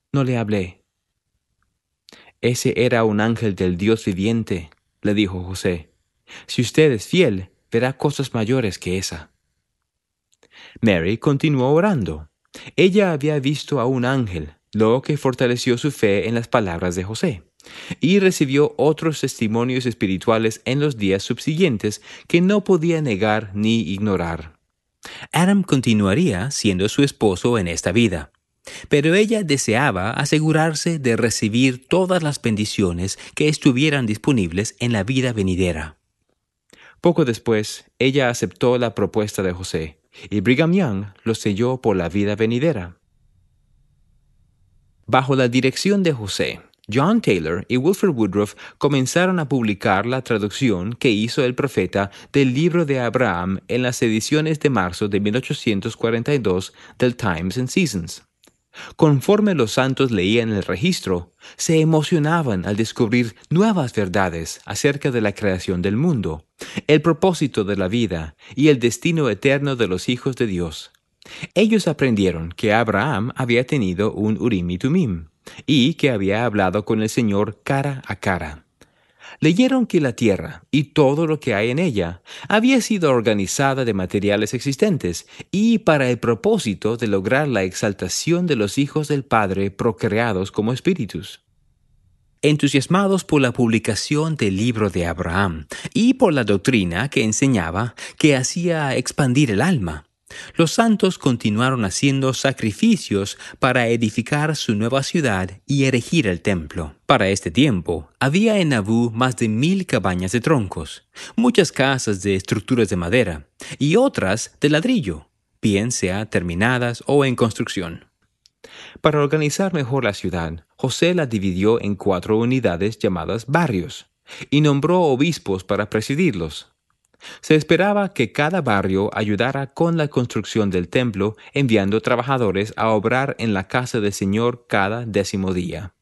no le hablé. Ese era un ángel del Dios viviente, le dijo José. Si usted es fiel, verá cosas mayores que esa. Mary continuó orando. Ella había visto a un ángel, lo que fortaleció su fe en las palabras de José, y recibió otros testimonios espirituales en los días subsiguientes que no podía negar ni ignorar. Adam continuaría siendo su esposo en esta vida, pero ella deseaba asegurarse de recibir todas las bendiciones que estuvieran disponibles en la vida venidera. Poco después, ella aceptó la propuesta de José, y Brigham Young lo selló por la vida venidera. Bajo la dirección de José, John Taylor y Wilford Woodruff comenzaron a publicar la traducción que hizo el profeta del libro de Abraham en las ediciones de marzo de 1842 del Times and Seasons. Conforme los santos leían el registro, se emocionaban al descubrir nuevas verdades acerca de la creación del mundo, el propósito de la vida y el destino eterno de los hijos de Dios. Ellos aprendieron que Abraham había tenido un Urim y Tumim, y que había hablado con el Señor cara a cara. Leyeron que la tierra y todo lo que hay en ella había sido organizada de materiales existentes y para el propósito de lograr la exaltación de los hijos del Padre procreados como espíritus. Entusiasmados por la publicación del libro de Abraham y por la doctrina que enseñaba que hacía expandir el alma, los santos continuaron haciendo sacrificios para edificar su nueva ciudad y erigir el templo. Para este tiempo, había en Nauvoo más de 1,000 cabañas de troncos, muchas casas de estructuras de madera y otras de ladrillo, bien sea terminadas o en construcción. Para organizar mejor la ciudad, José la dividió en 4 unidades llamadas barrios y nombró obispos para presidirlos. Se esperaba que cada barrio ayudara con la construcción del templo, enviando trabajadores a obrar en la casa del Señor cada 10º día.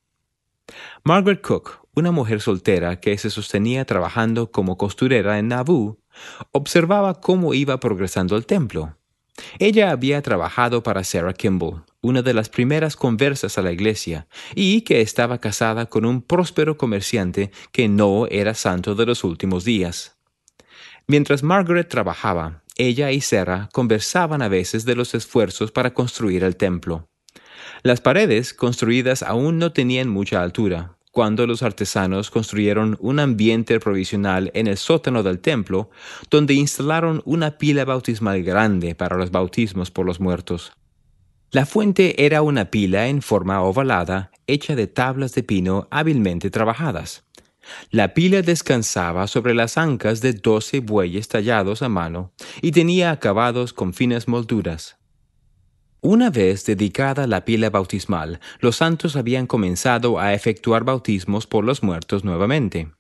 Margaret Cook, una mujer soltera que se sostenía trabajando como costurera en Nauvoo, observaba cómo iba progresando el templo. Ella había trabajado para Sarah Kimball, una de las primeras conversas a la iglesia, y que estaba casada con un próspero comerciante que no era santo de los últimos días. Mientras Margaret trabajaba, ella y Sarah conversaban a veces de los esfuerzos para construir el templo. Las paredes construidas aún no tenían mucha altura, cuando los artesanos construyeron un ambiente provisional en el sótano del templo, donde instalaron una pila bautismal grande para los bautismos por los muertos. La fuente era una pila en forma ovalada, hecha de tablas de pino hábilmente trabajadas. La pila descansaba sobre las ancas de 12 bueyes tallados a mano y tenía acabados con finas molduras. Una vez dedicada la pila bautismal, los santos habían comenzado a efectuar bautismos por los muertos nuevamente.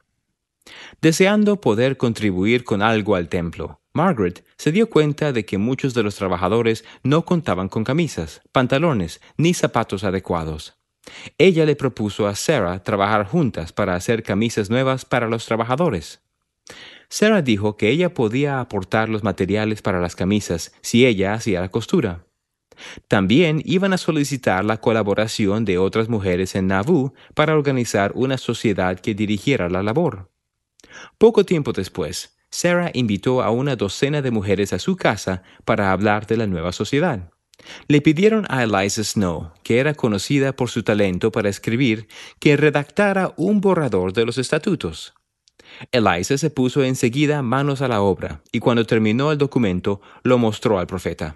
Deseando poder contribuir con algo al templo, Margaret se dio cuenta de que muchos de los trabajadores no contaban con camisas, pantalones ni zapatos adecuados. Ella le propuso a Sarah trabajar juntas para hacer camisas nuevas para los trabajadores. Sarah dijo que ella podía aportar los materiales para las camisas si ella hacía la costura. También iban a solicitar la colaboración de otras mujeres en Nauvoo para organizar una sociedad que dirigiera la labor. Poco tiempo después, Sarah invitó a una docena de mujeres a su casa para hablar de la nueva sociedad. Le pidieron a Eliza Snow, que era conocida por su talento para escribir, que redactara un borrador de los estatutos. Eliza se puso enseguida manos a la obra, y cuando terminó el documento, lo mostró al profeta.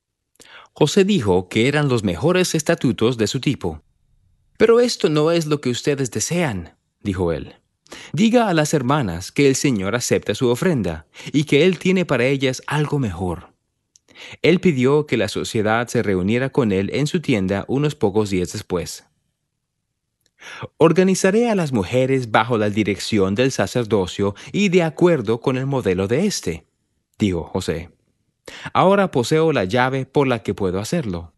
José dijo que eran los mejores estatutos de su tipo. «Pero esto no es lo que ustedes desean», dijo él. «Diga a las hermanas que el Señor acepta su ofrenda, y que Él tiene para ellas algo mejor». Él pidió que la sociedad se reuniera con él en su tienda unos pocos días después. «Organizaré a las mujeres bajo la dirección del sacerdocio y de acuerdo con el modelo de éste», dijo José. «Ahora poseo la llave por la que puedo hacerlo».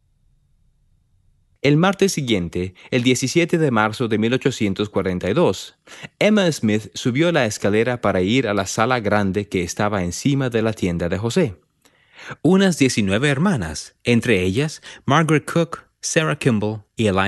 El martes siguiente, el 17 de marzo de 1842, Emma Smith subió la escalera para ir a la sala grande que estaba encima de la tienda de José. Unas 19 hermanas, entre ellas Margaret Cook, Sarah Kimball y Eliza